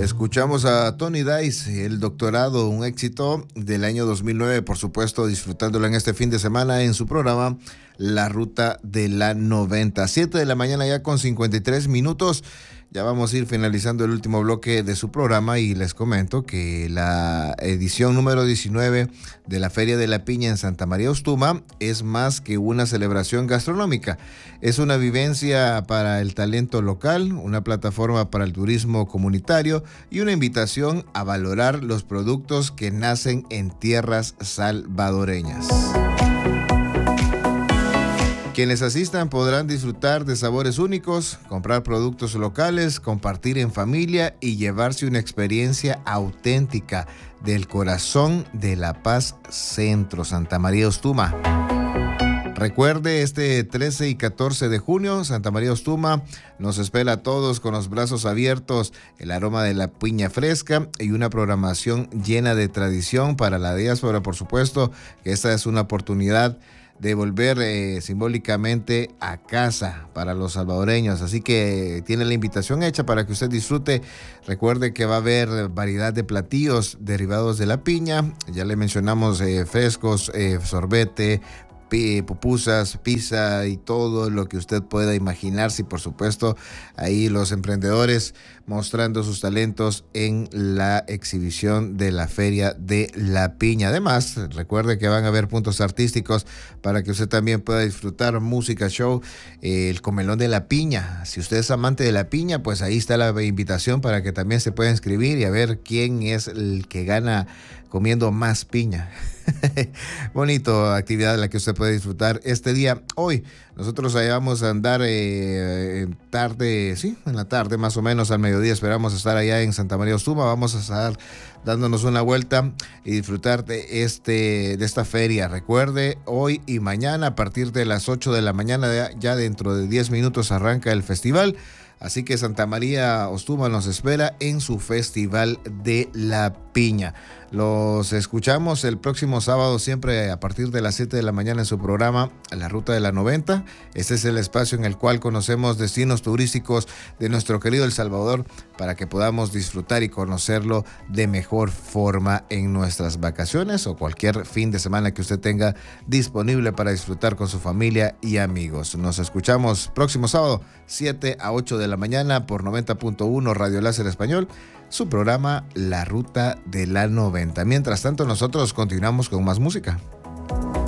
Escuchamos a Tony Dice, el doctorado, un éxito del año 2009, por supuesto, disfrutándolo en este fin de semana en su programa La Ruta de la 90. 7 de la mañana ya con 53 minutos. Ya vamos a ir finalizando el último bloque de su programa y les comento que la edición número 19 de la Feria de la Piña en Santa María Ostuma es más que una celebración gastronómica. Es una vivencia para el talento local, una plataforma para el turismo comunitario y una invitación a valorar los productos que nacen en tierras salvadoreñas. Quienes asistan podrán disfrutar de sabores únicos, comprar productos locales, compartir en familia y llevarse una experiencia auténtica del corazón de La Paz Centro, Santa María Ostuma. Recuerde, este 13 y 14 de junio, Santa María Ostuma nos espera a todos con los brazos abiertos, el aroma de la piña fresca y una programación llena de tradición para la diáspora. Por supuesto que esta es una oportunidad de volver simbólicamente a casa para los salvadoreños, así que tiene la invitación hecha para que usted disfrute. Recuerde que va a haber variedad de platillos derivados de la piña, ya le mencionamos frescos, sorbete, pupusas, pizza y todo lo que usted pueda imaginarse, y por supuesto ahí los emprendedores mostrando sus talentos en la exhibición de la Feria de la Piña. Además, recuerde que van a haber puntos artísticos para que usted también pueda disfrutar música, show, el comelón de la piña. Si usted es amante de la piña, pues ahí está la invitación para que también se pueda inscribir y a ver quién es el que gana comiendo más piña. Bonito actividad en la que usted puede disfrutar este día. Hoy nosotros allá vamos a andar en la tarde más o menos al mediodía. Esperamos estar allá en Santa María Ostuma. Vamos a estar dándonos una vuelta y disfrutar de esta feria. Recuerde, hoy y mañana a partir de las 8 de la mañana, ya dentro de 10 minutos arranca el festival. Así que Santa María Ostuma nos espera en su Festival de la Piña. Los escuchamos el próximo sábado, siempre a partir de las 7 de la mañana en su programa La Ruta de la 90. Este es el espacio en el cual conocemos destinos turísticos de nuestro querido El Salvador para que podamos disfrutar y conocerlo de mejor forma en nuestras vacaciones o cualquier fin de semana que usted tenga disponible para disfrutar con su familia y amigos. Nos escuchamos próximo sábado, 7 a 8 de la mañana por 90.1 Radio Láser Español, su programa La Ruta de la 90. Mientras tanto, nosotros continuamos con más música.